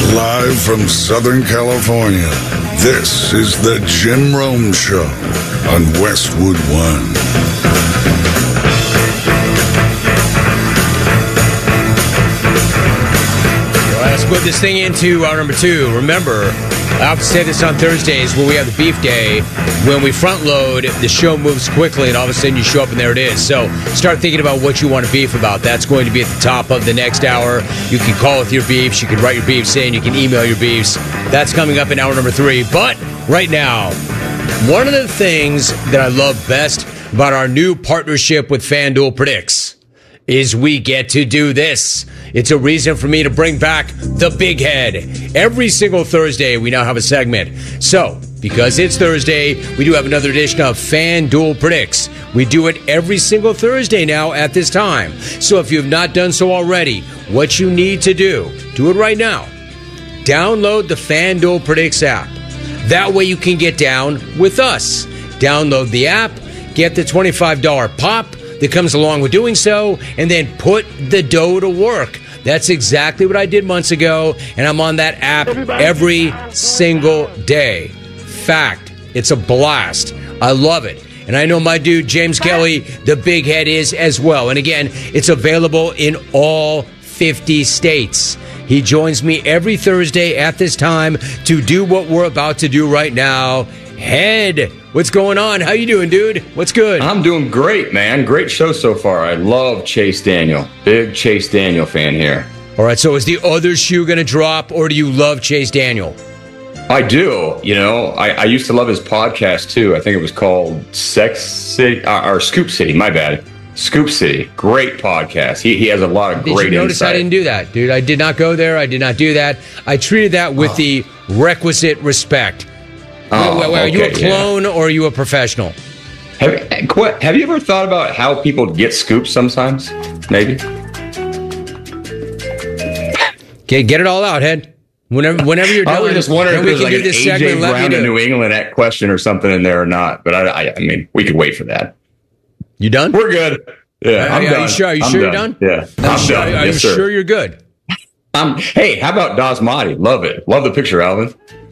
Live from Southern California, this is the Jim Rome Show on Westwood One. All right, let's put this thing into hour number 2. Remember, I have to say this on Thursdays when we have the beef day. When we front load, the show moves quickly, and all of a sudden you show up and there it is. So start thinking about what you want to beef about. That's going to be at the top of the next hour. You can call with your beefs. You can write your beefs in. You can email your beefs. That's coming up in hour number 3. But right now, one of the things that I love best about our new partnership with FanDuel Predicts is we get to do this. It's a reason for me to bring back the Big Head. Every single Thursday, we now have a segment. So, because it's Thursday, we do have another edition of FanDuel Predicts. We do it every single Thursday now at this time. So if you have not done so already, what you need to do it right now. Download the FanDuel Predicts app. That way you can get down with us. Download the app, get the $25 pop that comes along with doing so, and then put the dough to work. That's exactly what I did months ago, and I'm on that app every single day. Fact, it's a blast. I love it. And I know my dude, James Kelly, the Big Head, is as well. And again, it's available in all 50 states. He joins me every Thursday at this time to do what we're about to do right now. Head, what's going on? How you doing, dude? What's good? I'm doing great, man. Great show so far. I love Chase Daniel. Big Chase Daniel fan here. All right, so is the other shoe going to drop, or do you love Chase Daniel? I do. You know, I used to love his podcast, too. I think it was called Sex City, or Scoop City, my bad. Scoop City. Great podcast. He has a lot of great insight. Did you notice I didn't do that, dude? I did not go there. I did not do that. I treated that with the requisite respect. Are you a clone or are you a professional? Have you ever thought about how people get scoops sometimes? Maybe. Okay, get it all out, Head. Whenever you're done. I was just wondering if there's like an AJ Brown in New England question or something in there or not. But I mean, we could wait for that. You done? We're good. Yeah, I'm done. Are you sure? Are you sure you're done? Yeah, I'm done. Are you sure you're good? Hey, how about Dasmati? Love it. Love the picture, Alvin.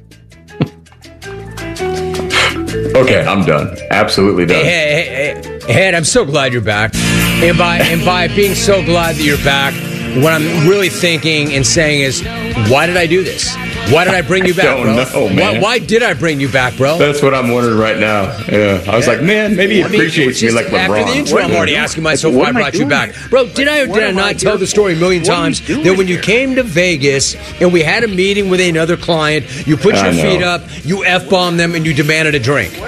Okay, I'm done. Absolutely done. Hey, Head, I'm so glad you're back. And by being so glad that you're back, what I'm really thinking and saying is, why did I do this? Why did I bring you back, bro? Know, man. Why did I bring you back, bro? That's what I'm wondering right now. Yeah, I was like, man, maybe he appreciates me like LeBron. After the intro, I'm already asking myself why I brought you back. Bro, did I or did I not tell the story a million times that when you came to Vegas and we had a meeting with another client, you put your feet up, you F-bombed them, and you demanded a drink? You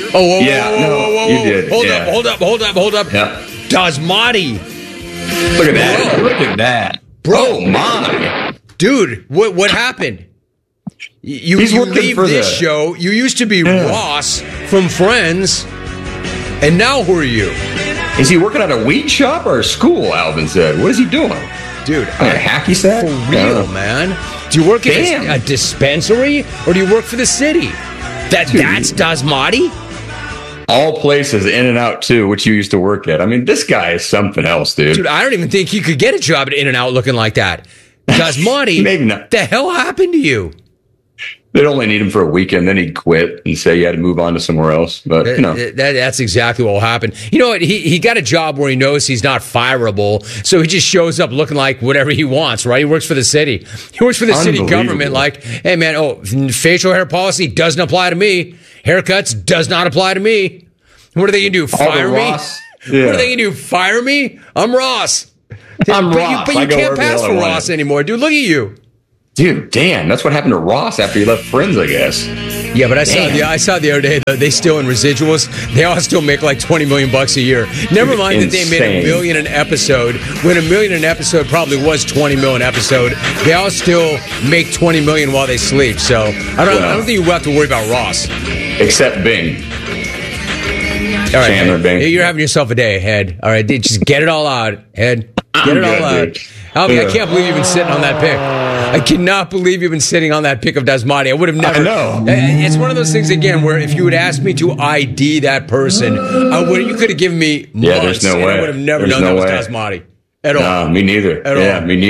did. Hold up. Yeah. Dasmati. Look at that. Bro. Look at that. Bro. Oh, my. Dude, what happened? You leave this show. You used to be Ross from Friends, and now who are you? Is he working at a weed shop or a school, Alvin said? What is he doing? Dude, a hacky sack? For real, man. Do you work at a dispensary, or do you work for the city? That's Dasmati? All places, In and Out too, which you used to work at. I mean, this guy is something else, dude. Dude, I don't even think he could get a job at In and Out looking like that. Dasmati, maybe not. The hell happened to you? They'd only need him for a weekend, then he'd quit and say he had to move on to somewhere else. But you know, that's exactly what will happen. You know what? He got a job where he knows he's not fireable, so he just shows up looking like whatever he wants. Right? He works for the city. He works for the city government. Like, hey man, facial hair policy doesn't apply to me. Haircuts does not apply to me. What are they gonna do? Fire me? Yeah. What are they gonna do? Fire me? I'm Ross. I'm Ross. But you can't pass for Ross anymore, dude. Look at you. Dude, damn, that's what happened to Ross after he left Friends, I guess. Yeah, but I saw the other day, they still in residuals. They all still make like $20 million a year. Never mind that they made $1 million an episode. When $1 million an episode probably was $20 million an episode, they all still make $20 million while they sleep. So I don't think you have to worry about Ross. Except Bing. All right, Chandler Bing. You're having yourself a day, Head. All right, just get it all out, Head. Get it all out. Albie, I can't believe you've been sitting on that pick. I cannot believe you've been sitting on that pick of Dasmati. I would have never. I know. It's one of those things, again, where if you had asked me to ID that person, you could have given me months. Yeah, there's no way. I would have never known that was Dasmati. At all. No, me neither. At all. Me neither.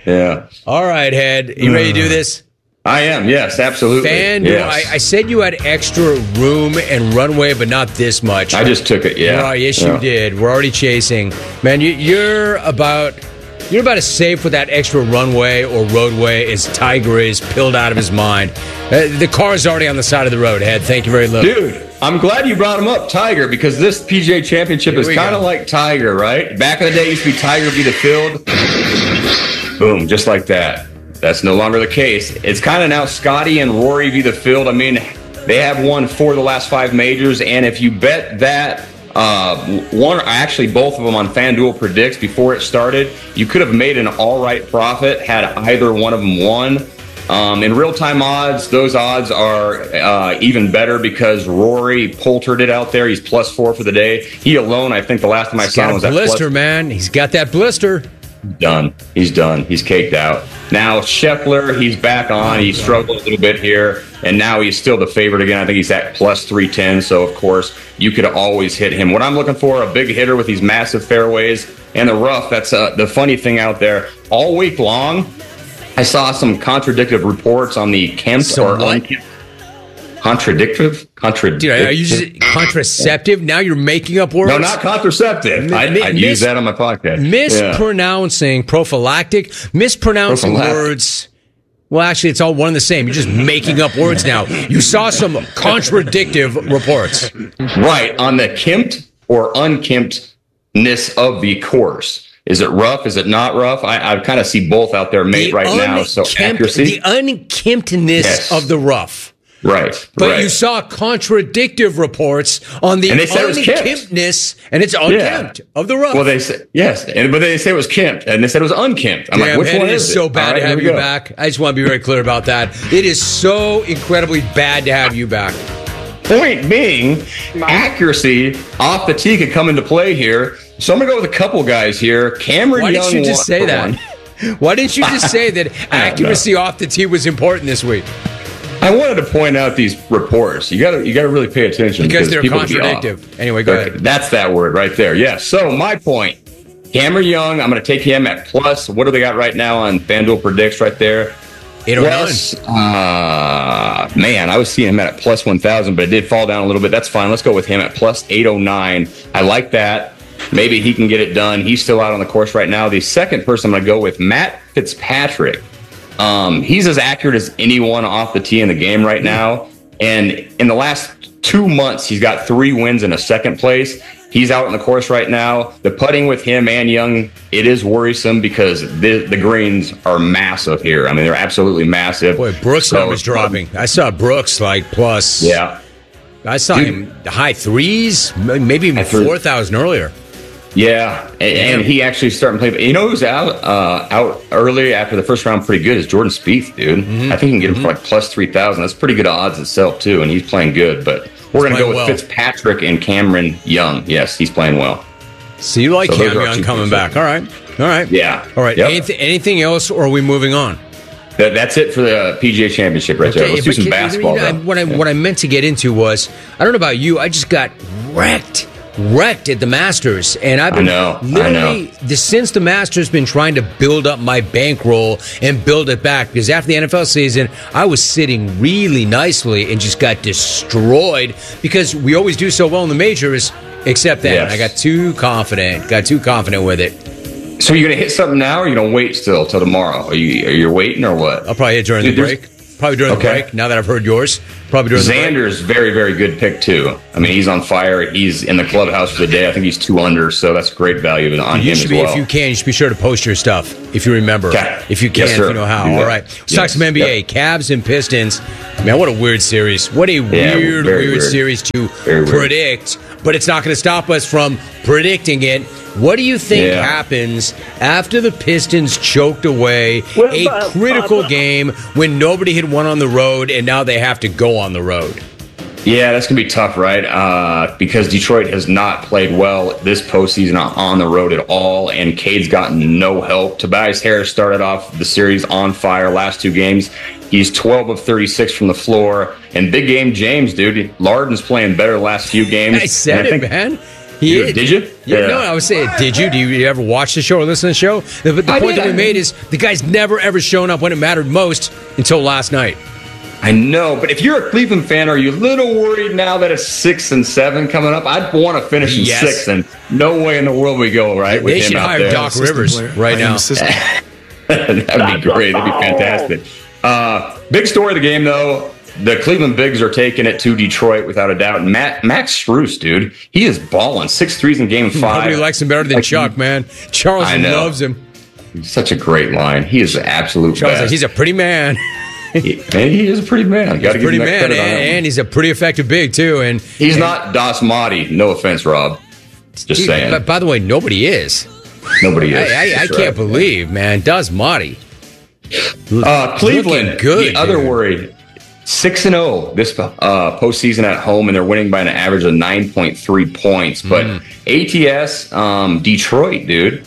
Yeah. All right, Head. You ready to do this? I am. Yes, absolutely. FanDuel. Yes. I said you had extra room and runway, but not this much. I just took it. Yeah. Right, yes, you did. We're already chasing. Man, you're about as safe with that extra runway or roadway as Tiger is pilled out of his mind. The car is already on the side of the road, Head. Thank you very much. Dude, I'm glad you brought him up, Tiger, because this PGA Championship is kind of like Tiger, right? Back in the day, it used to be Tiger v. the field. Boom, just like that. That's no longer the case. It's kind of now Scotty and Rory v. the field. I mean, they have won 4 of the last 5 majors, and if you bet that both of them on FanDuel predicts before it started, you could have made an all right profit had either one of them won. In real-time odds, those odds are even better because Rory Poultered it out there. He's +4 for the day. He alone, I think the last time I saw him was at blister, man. He's got that blister. Done. He's done. He's caked out. Now, Scheffler, he's back on. He struggled a little bit here, and now he's still the favorite again. I think he's at +310, so, of course, you could always hit him. What I'm looking for, a big hitter with these massive fairways and the rough. That's the funny thing out there. All week long, I saw some contradictory reports on the Kempt or unkempt. Contradictive? Dude, are you just contraceptive? Now you're making up words? No, not contraceptive. I'd use that on my podcast. Mispronouncing, prophylactic, mispronouncing words. Well, actually, it's all one and the same. You're just making up words now. You saw some contradictive reports. Right, on the kempt or unkemptness of the course. Is it rough? Is it not rough? I kind of see both out there made right now. So accuracy. The unkemptness of the rough. Right. But you saw contradictive reports on the unkemptness, and it's unkempt of the rough. Well, they say, yes, but they say it was kempt, and they said it was unkempt. I'm like, which one is it? It is so bad to have you back. I just want to be very clear about that. It is so incredibly bad to have you back. Point being, accuracy off the tee could come into play here. So I'm going to go with a couple guys here. Cameron Young. Why didn't you just say that? Why didn't you just say that accuracy off the tee was important this week? I wanted to point out these reports. You got to really pay attention because they're contradictive. Anyway, go ahead. That's that word right there. Yeah. So my point, Cameron Young. I'm going to take him at plus. What do they got right now on FanDuel predicts right there? 809. Man, I was seeing him at plus 1,000, but it did fall down a little bit. That's fine. Let's go with him at plus 809. I like that. Maybe he can get it done. He's still out on the course right now. The second person I'm going to go with, Matt Fitzpatrick. He's as accurate as anyone off the tee in the game right now. And in the last 2 months, he's got 3 wins and a second place. He's out on the course right now. The putting with him and Young, it is worrisome because the greens are massive here. I mean, they're absolutely massive. Boy, Brooks' numbers dropping. I saw Brooks like plus. Yeah. I saw him high 3s, maybe even 4,000 earlier. Yeah, and he actually starting to play. You know who's out early after the first round pretty good is Jordan Spieth, dude. Mm-hmm. I think you can get him for like plus 3,000. That's pretty good odds itself, too, and he's playing good. But we're going to go with Fitzpatrick and Cameron Young. Yes, he's playing well. So you like Cam Young coming back. All right. Yeah. All right. Yep. Anything else, or are we moving on? That's it for the PGA Championship right there. Let's do some basketball. What I meant to get into was, I don't know about you, I just got wrecked at the Masters, and I've been since the Masters been trying to build up my bankroll and build it back, because after the NFL season I was sitting really nicely and just got destroyed because we always do so well in the majors, except then. Yes. I got too confident with it. So you're gonna hit something now, or are you gonna wait till tomorrow? Are you waiting or what? I'll probably hit during the break. Probably during the break, now that I've heard yours. Probably during Xander's very, very good pick, too. I mean, he's on fire. He's in the clubhouse for the day. I think he's 2 under, so that's great value on him as well. If you can, you should be sure to post your stuff, if you remember. Okay. If you can, if you know how. All right. Let's talk some NBA. Cavs and Pistons. Man, what a weird series. What a weird series to predict. But it's not going to stop us from predicting it. What do you think happens after the Pistons choked away a critical game when nobody had won on the road and now they have to go on the road? Yeah, that's going to be tough, right? Because Detroit has not played well this postseason on the road at all, and Cade's gotten no help. Tobias Harris started off the series on fire last 2 games. He's 12 of 36 from the floor. And big game James, dude. Larden's playing better the last few games. I said it, man. Did you? Yeah. No, I was saying, did you? Do you ever watch the show or listen to the show? The point that we made is the guy's never, ever shown up when it mattered most until last night. I know, but if you're a Cleveland fan, are you a little worried now that it's 6 and 7 coming up? I'd want to finish in 6, and no way in the world we go, right? They should hire Doc Rivers right now. That'd be great. That'd be fantastic. Big story of the game, though. The Cleveland Bigs are taking it to Detroit without a doubt. And Max Strus, dude, he is balling. 6 threes in Game 5. Nobody likes him better than Chuck, man. Charles loves him. He's such a great line. He is the absolute Charles, best. He's a pretty man. He is a pretty man. Got to give him that credit on him. And he's a pretty effective big too. And he's not Das Madi. No offense, Rob. Just saying. But by the way, nobody is. Nobody is. I can't believe, man. Das Madi. Cleveland. Good. The other worry. 6-0 this postseason at home, and they're winning by an average of 9.3 points. But ATS, Detroit, dude,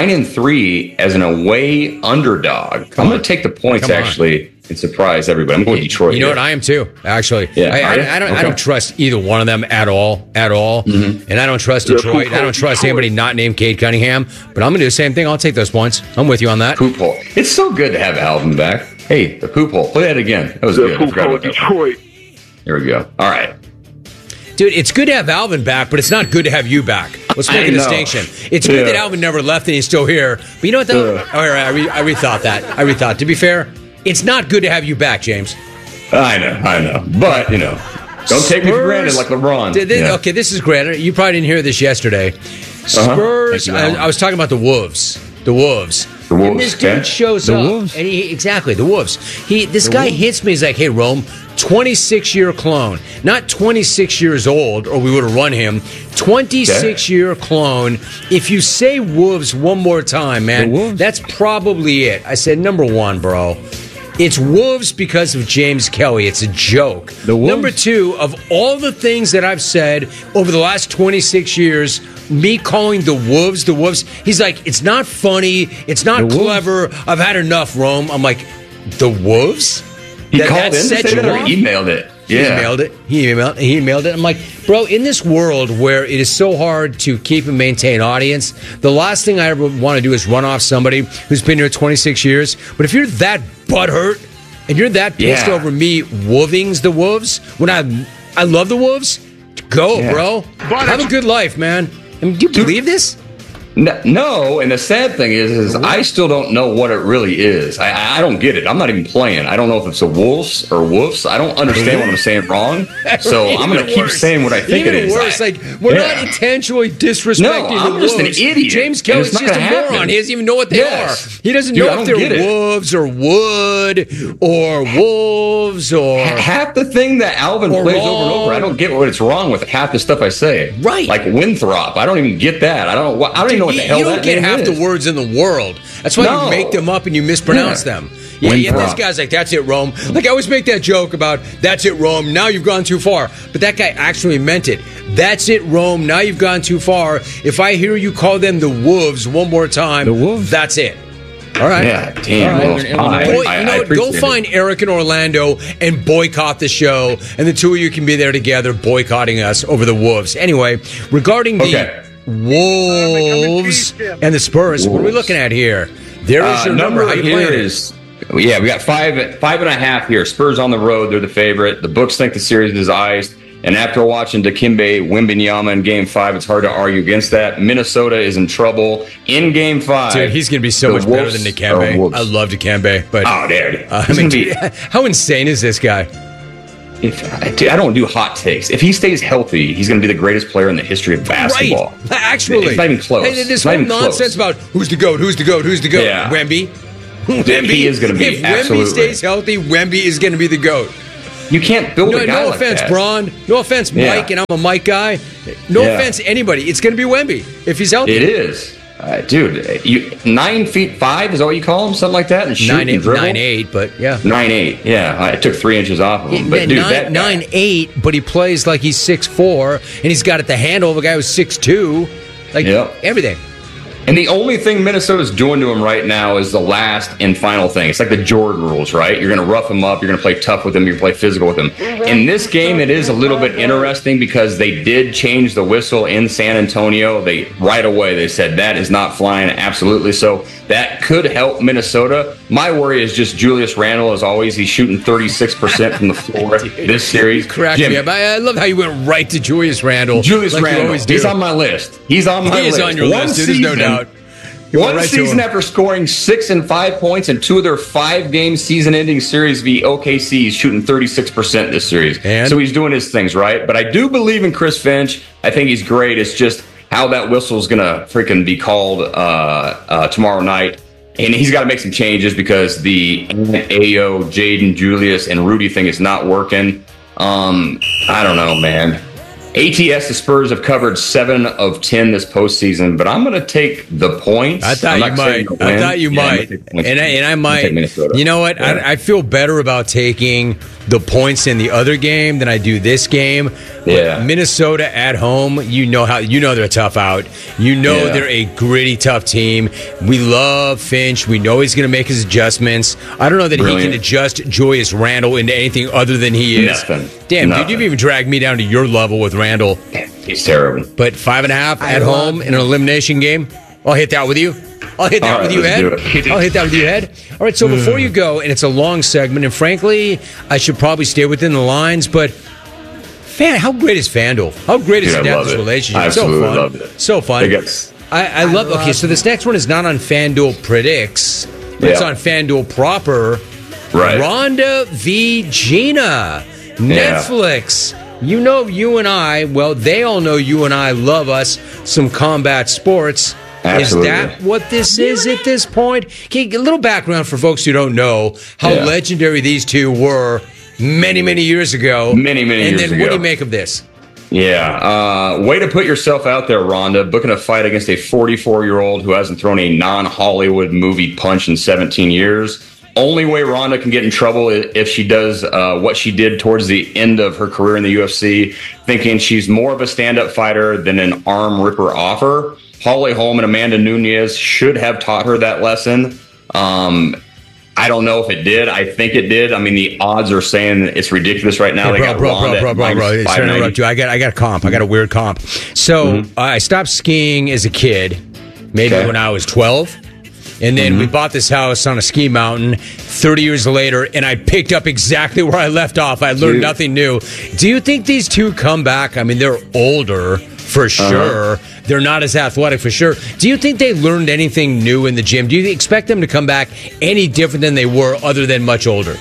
9-3 as an away underdog. I'm going to take the points actually and surprise everybody. I'm going Detroit. You know what? I am too. Actually, yeah. I don't trust either one of them at all. And I don't trust Detroit. I don't trust anybody not named Cade Cunningham. But I'm going to do the same thing. I'll take those points. I'm with you on that. Poop hole. It's so good to have Alvin back. Hey, the poop hole. Play that again. That was good. Poop hole, Detroit. Here we go. All right. Dude, it's good to have Alvin back, but it's not good to have you back. Let's make a distinction. It's good that Alvin never left and he's still here. But you know what, though? All right, I rethought that. To be fair, it's not good to have you back, James. I know. But, don't take me for granted like LeBron. Okay, this is granted. You probably didn't hear this yesterday. Spurs, I was talking about the Wolves. The Wolves. And this dude shows up. Wolves. And the Wolves. This guy hits me. He's like, hey, Rome, 26-year clone. Not 26 years old, or we would have run him. 26-year clone. If you say Wolves one more time, man, that's probably it. I said, number one, bro. It's Wolves because of James Kelly. It's a joke. Number two, of all the things that I've said over the last 26 years, me calling the Wolves, he's like, it's not funny. It's not clever. I've had enough, Rome. I'm like, the Wolves? He called in to say that or emailed it? Yeah. He emailed it. I'm like, bro, in this world where it is so hard to keep and maintain audience, the last thing I ever want to do is run off somebody who's been here 26 years. But if you're that butthurt and you're that pissed over me wolvings the Wolves, when I love the Wolves, go, bro. Have a good life, man. I mean, do you believe this? No, and the sad thing is I still don't know what it really is. I don't get it. I'm not even playing. I don't know if it's a wolves or woofs. I don't understand what I'm saying wrong. So I'm going to keep saying what I think it is. Worse, we're not intentionally disrespecting the I'm Wolves. just an idiot. James Kelly's just a moron. He doesn't even know what they are. He doesn't know if they're wolves or wood or wolves or half the thing that Alvin plays over and over. I don't get what's wrong with half the stuff I say. Right, like Winthrop. I don't even get that. I don't know what the hell that is. You don't get half the words in the world. That's why you make them up and you mispronounce them. Yeah, this guy's like, that's it, Rome. Like, I always make that joke about, that's it, Rome, now you've gone too far. But that guy actually meant it. That's it, Rome, now you've gone too far. If I hear you call them the Wolves one more time, that's it. All right. Yeah, damn. Right. Go find Eric in Orlando and boycott the show, and the two of you can be there together boycotting us over the Wolves. Anyway, regarding the Wolves and the Spurs, what are we looking at here? There is your number. How you playing it? We got 5.5 here. Spurs on the road. They're the favorite. The books think the series is iced. And after watching Dikembe Wembanyama in Game 5, it's hard to argue against that. Minnesota is in trouble in Game 5. Dude, he's going to be so much better than Dikembe. I love Dikembe. But, how insane is this guy? I don't do hot takes. If he stays healthy, he's going to be the greatest player in the history of basketball. Right. Actually. It's not even close. Hey, this whole nonsense about who's the GOAT. Yeah. Wemby. He is going to be, if Wemby stays healthy, Wemby is going to be the GOAT. You can't build a guy like that. No offense, Braun. No offense, Mike, and I'm a Mike guy. No offense to anybody. It's going to be Wemby if he's healthy. It is. Dude, 9'5" is that what you call him? Something like that? And 9'8", but yeah. 9'8", yeah. I took 3 inches off of him. But dude, 9'8", but he plays like he's 6'4", and he's got at the handle of a guy who's 6'2". Like, everything. And the only thing Minnesota's doing to him right now is the last and final thing. It's like the Jordan rules, right? You're going to rough him up. You're going to play tough with him. You're going to play physical with him. In this game, it is a little bit interesting because they did change the whistle in San Antonio. Right away, they said that is not flying. Absolutely. So that could help Minnesota. My worry is just Julius Randle, as always. He's shooting 36% from the floor this series. Crack me up. I love how you went right to Julius Randle. Julius Randle. He's on my list. He's on my list. He is on your list. There's no doubt. One season after scoring 6 and 5 points in 2 of their 5-game season-ending series v OKC, he's shooting 36% this series. So he's doing his things, right? But I do believe in Chris Finch. I think he's great. It's just how that whistle is going to freaking be called tomorrow night. And he's got to make some changes because the Ayo, Jaden, Julius, and Rudy thing is not working. I don't know, man. ATS, the Spurs have covered 7 of 10 this postseason, but I'm going to take the points. I thought you might. And I might. You know what? Yeah. I feel better about taking the points in the other game than I do this game. But Minnesota at home, you know they're a tough out. They're a gritty, tough team. We love Finch. We know he's going to make his adjustments. I don't know that he can adjust Julius Randle into anything other than he is. Nothing. Dude, you've even dragged me down to your level with Randle. He's terrible. But 5.5 at home in an elimination game, I'll hit that with you. I'll hit that with you, Ed. All right, so before you go, and it's a long segment, and frankly, I should probably stay within the lines, but how great is FanDuel? How great is Snap's relationship? Absolutely so fun. Loved it. So fun. I love it. Okay, so this next one is not on FanDuel Predicts, but it's on FanDuel proper. Right. Ronda v. Gina. Netflix. You and I, they all know you and I love us some combat sports. Absolutely. Is that what this is at this point? Okay, a little background for folks who don't know how legendary these two were many, many years ago. Many years ago. And then what do you make of this? Yeah. Way to put yourself out there, Ronda, booking a fight against a 44-year-old who hasn't thrown a non-Hollywood movie punch in 17 years. Only way Ronda can get in trouble if she does what she did towards the end of her career in the UFC, thinking she's more of a stand-up fighter than an arm ripper offer. Holly Holm and Amanda Nunes should have taught her that lesson. I don't know if it did. I think it did. I mean, the odds are saying it's ridiculous right now. Hey, bro. Sorry to interrupt you. I got a comp. I got a weird comp. So I stopped skiing as a kid, maybe when I was 12. And then we bought this house on a ski mountain 30 years later, and I picked up exactly where I left off. I learned nothing new. Do you think these two come back? I mean, they're older for sure. They're not as athletic for sure. Do you think they learned anything new in the gym? Do you expect them to come back any different than they were other than much older?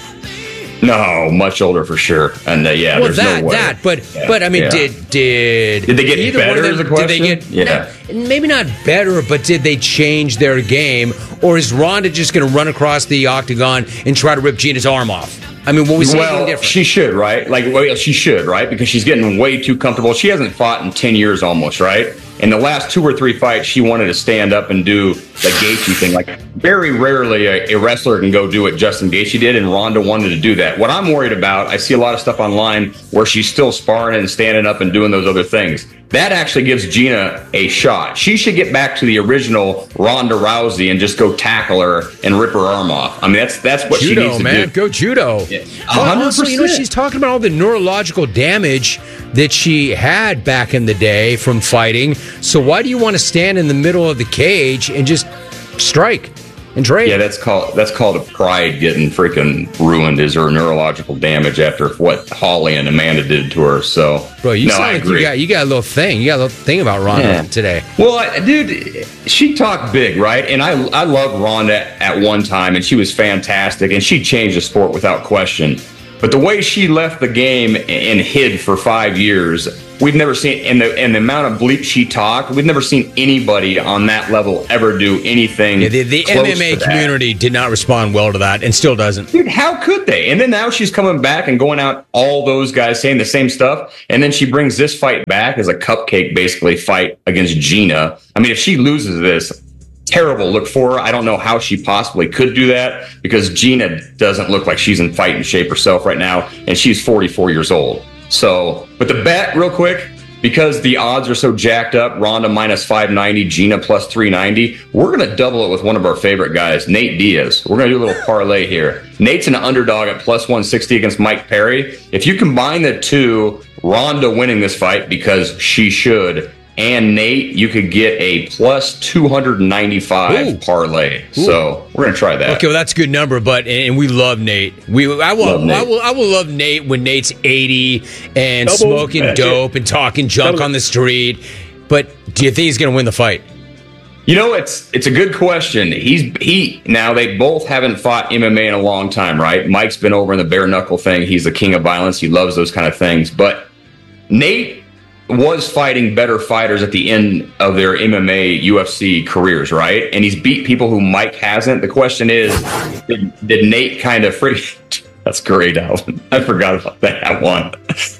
No, much older for sure. And there's no way. But I mean, did they get better? Is the question? Did they get maybe not better, but did they change their game, or is Ronda just going to run across the octagon and try to rip Gina's arm off? I mean, will we see anything different? She should, right? She should, right? Because she's getting way too comfortable. She hasn't fought in 10 years almost, right? In the last 2 or 3 fights, she wanted to stand up and do the Gaethje thing. Like, very rarely a wrestler can go do what Justin Gaethje did, and Ronda wanted to do that. What I'm worried about, I see a lot of stuff online where she's still sparring and standing up and doing those other things. That actually gives Gina a shot. She should get back to the original Ronda Rousey and just go tackle her and rip her arm off. I mean, that's what she needs to do. Go judo. Yeah. 100%. Also, she's talking about all the neurological damage that she had back in the day from fighting. So why do you want to stand in the middle of the cage and just strike and trade? Yeah, that's called a pride getting freaking ruined. Is her neurological damage after what Holly and Amanda did to her? So, bro, you sound like you got a little thing. You got a little thing about Ronda today. Well, dude, she talked big, right? And I loved Ronda at one time, and she was fantastic, and she changed the sport without question. But the way she left the game and hid for 5 years, we've never seen, and the amount of bleep she talked, we've never seen anybody on that level ever do anything. Yeah, the MMA community did not respond well to that and still doesn't. Dude, how could they? And then now she's coming back and going out, all those guys saying the same stuff. And then she brings this fight back as a cupcake, basically, fight against Gina. I mean, if she loses this, terrible look for her. I don't know how she possibly could do that because Gina doesn't look like she's in fighting shape herself right now, and she's 44 years old. So, but the bet, real quick, because the odds are so jacked up, Ronda minus 590, Gina plus 390, we're going to double it with one of our favorite guys, Nate Diaz. We're going to do a little parlay here. Nate's an underdog at plus 160 against Mike Perry. If you combine the two, Ronda winning this fight because she should, and Nate, you could get a plus 295 parlay. Ooh. So we're going to try that. Okay, well, that's a good number, and we love Nate. I will love Nate when Nate's 80 and smoking dope and talking junk on the street. But do you think he's going to win the fight? You know, it's a good question. Now they both haven't fought MMA in a long time, right? Mike's been over in the bare knuckle thing. He's the king of violence. He loves those kind of things. But Nate was fighting better fighters at the end of their MMA, UFC careers, right? And he's beat people who Mike hasn't. The question is, did Nate kind of freak? That's great, Alvin. I forgot about that one.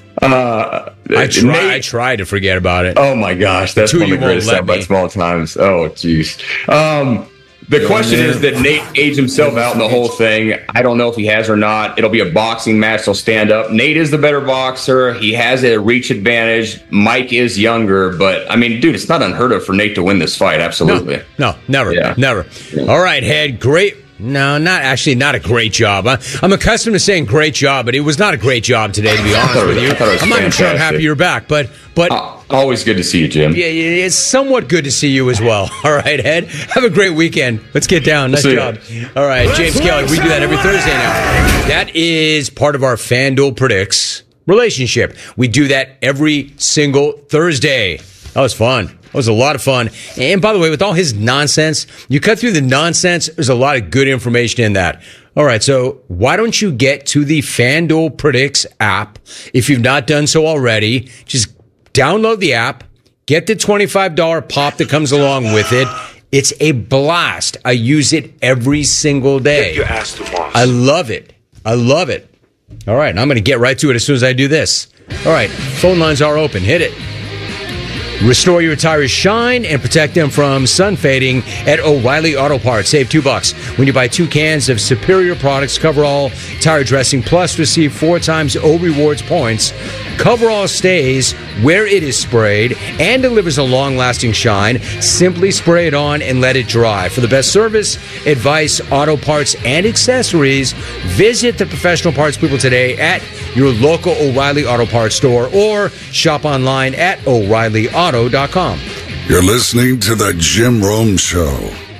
I try to forget about it. Oh my gosh, that's one of the greatest stuff by small times. Oh jeez. The question is, did Nate age himself out in the whole thing? I don't know if he has or not. It'll be a boxing match. They'll stand up. Nate is the better boxer. He has a reach advantage. Mike is younger, but I mean, dude, it's not unheard of for Nate to win this fight. Absolutely. No, never. Yeah. Never. Yeah. All right, Head. Great. No, not a great job. I'm accustomed to saying great job, but it was not a great job today, to be honest with you. I'm not even sure I'm happy you're back, but always good to see you, Jim. Yeah, it's somewhat good to see you as well. All right, Ed, have a great weekend. Let's get down. Nice job. All right, James Kelly, we do that every Thursday now. That is part of our FanDuel Predicts relationship. We do that every single Thursday. That was fun. It was a lot of fun. And by the way, with all his nonsense, you cut through the nonsense, there's a lot of good information in that. All right, so why don't you get to the FanDuel Predicts app if you've not done so already? Just download the app, get the $25 pop that comes along with it. It's a blast. I use it every single day. I love it. I love it. All right, and I'm going to get right to it as soon as I do this. All right, phone lines are open. Hit it. Restore your tires' shine and protect them from sun fading at O'Reilly Auto Parts. Save $2 when you buy 2 cans of superior products. Coverall tire dressing, plus receive 4 times O Rewards points. Coverall stays where it is sprayed and delivers a long-lasting shine. Simply spray it on and let it dry. For the best service, advice, auto parts, and accessories, visit the professional parts people today at your local O'Reilly Auto Parts store or shop online at O'ReillyAuto.com. You're listening to The Jim Rome Show.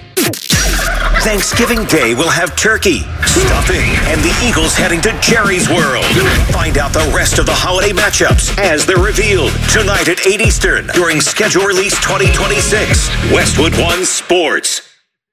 Thanksgiving Day will have turkey, stuffing, and the Eagles heading to Jerry's World. Find out the rest of the holiday matchups as they're revealed tonight at 8 Eastern during Schedule Release 2026. Westwood One Sports.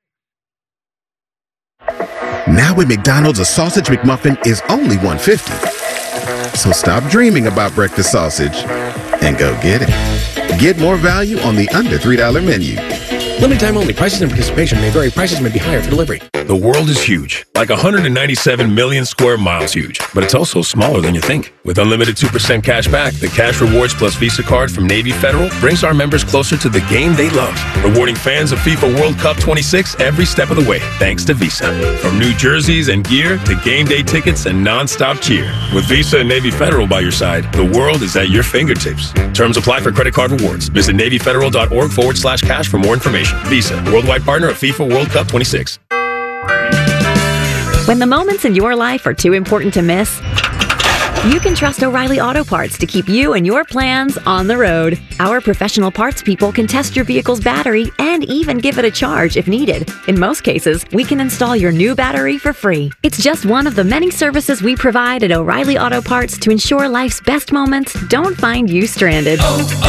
Now at McDonald's, a sausage McMuffin is only $1.50. So stop dreaming about breakfast sausage and go get it. Get more value on the under $3 menu. Limited time only. Prices and participation may vary. Prices may be higher for delivery. The world is huge, like 197 million square miles huge, but it's also smaller than you think. With unlimited 2% cash back, the Cash Rewards Plus Visa card from Navy Federal brings our members closer to the game they love, rewarding fans of FIFA World Cup 26 every step of the way, thanks to Visa. From new jerseys and gear to game day tickets and nonstop cheer. With Visa and Navy Federal by your side, the world is at your fingertips. Terms apply for credit card rewards. Visit NavyFederal.org/cash for more information. Visa, worldwide partner of FIFA World Cup 26. When the moments in your life are too important to miss, you can trust O'Reilly Auto Parts to keep you and your plans on the road. Our professional parts people can test your vehicle's battery and even give it a charge if needed. In most cases, we can install your new battery for free. It's just one of the many services we provide at O'Reilly Auto Parts to ensure life's best moments don't find you stranded.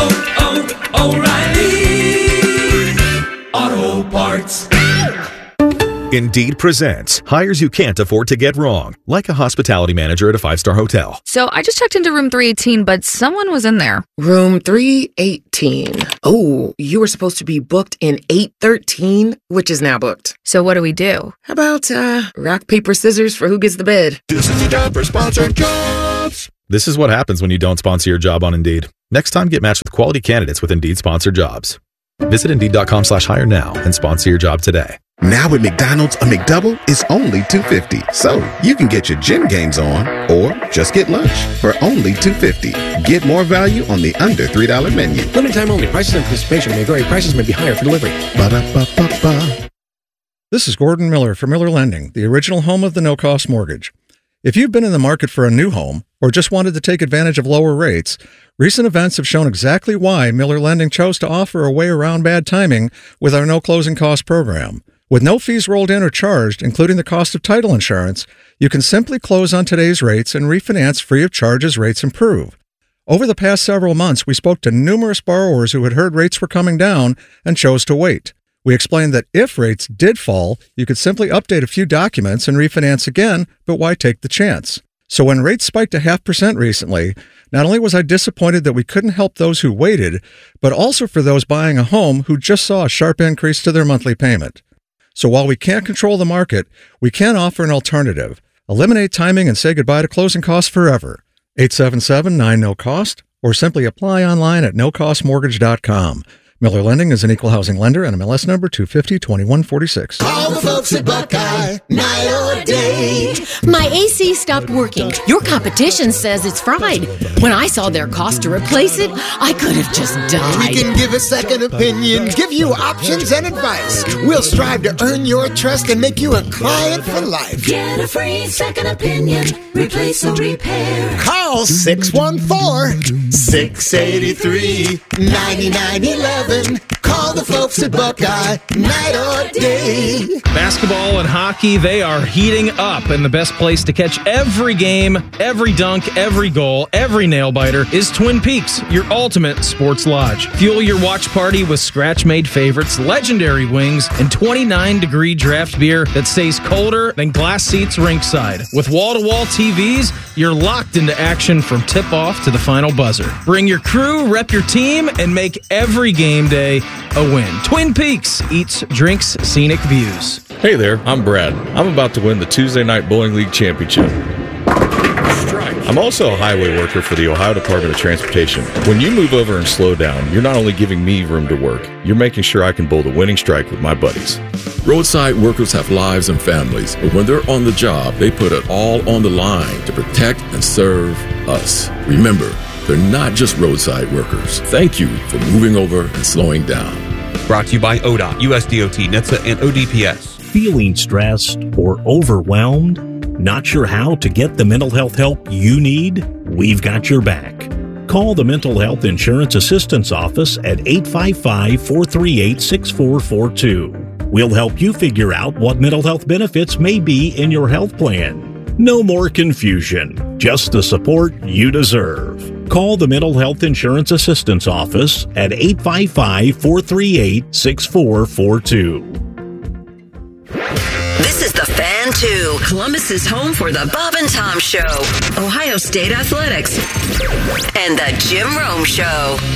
O'Reilly Auto Parts. Indeed presents hires you can't afford to get wrong, like a hospitality manager at a 5-star hotel. So I just checked into room 318, but someone was in there. Room 318. Oh, you were supposed to be booked in 813, which is now booked. So what do we do? How about rock, paper, scissors for who gets the bed? This is the job for sponsored jobs. This is what happens when you don't sponsor your job on Indeed. Next time, get matched with quality candidates with Indeed sponsored jobs. Visit Indeed.com/hire now and sponsor your job today. Now at McDonald's, a McDouble is only $2.50. So you can get your gym gains on or just get lunch for only $2.50. Get more value on the under $3 menu. Limited time only. Prices and participation may vary. Prices may be higher for delivery. Ba-da-ba-ba-ba. This is Gordon Miller from Miller Lending, the original home of the no-cost mortgage. If you've been in the market for a new home or just wanted to take advantage of lower rates, recent events have shown exactly why Miller Lending chose to offer a way around bad timing with our no closing cost program. With no fees rolled in or charged, including the cost of title insurance, you can simply close on today's rates and refinance free of charge as rates improve. Over the past several months, we spoke to numerous borrowers who had heard rates were coming down and chose to wait. We explained that if rates did fall, you could simply update a few documents and refinance again, but why take the chance? So when rates spiked to 0.5% recently, not only was I disappointed that we couldn't help those who waited, but also for those buying a home who just saw a sharp increase to their monthly payment. So while we can't control the market, we can offer an alternative. Eliminate timing and say goodbye to closing costs forever. 877-9-NO-COST or simply apply online at nocostmortgage.com. Miller Lending is an equal housing lender and MLS number 250-2146. Call the folks at Buckeye, night or day. My AC stopped working. Your competition says it's fried. When I saw their cost to replace it, I could have just died. We can give a second opinion, give you options and advice. We'll strive to earn your trust and make you a client for life. Get a free second opinion. Replace or repair. Call 614-683-9911. Call the folks at Buckeye, night or day. Basketball and hockey, they are heating up, and the best place to catch every game, every dunk, every goal, every nail-biter is Twin Peaks, your ultimate sports lodge. Fuel your watch party with scratch-made favorites, legendary wings, and 29-degree draft beer that stays colder than glass seats rinkside. With wall-to-wall TVs, you're locked into action from tip-off to the final buzzer. Bring your crew, rep your team, and make every game day a win. Twin Peaks eats, drinks, scenic views. Hey there, I'm Brad. I'm about to win the Tuesday Night Bowling League Championship. I'm also a highway worker for the Ohio Department of Transportation. When you move over and slow down, you're not only giving me room to work, you're making sure I can bowl the winning strike with my buddies. Roadside workers have lives and families, but when they're on the job, they put it all on the line to protect and serve us. Remember, they're not just roadside workers. Thank you for moving over and slowing down. Brought to you by ODOT, USDOT, NHTSA, and ODPS. Feeling stressed or overwhelmed? Not sure how to get the mental health help you need? We've got your back. Call the Mental Health Insurance Assistance Office at 855-438-6442. We'll help you figure out what mental health benefits may be in your health plan. No more confusion, just the support you deserve. Call the Mental Health Insurance Assistance Office at 855-438-6442. This is the Fan 2, Columbus's home for the Bob and Tom Show, Ohio State Athletics, and the Jim Rome Show.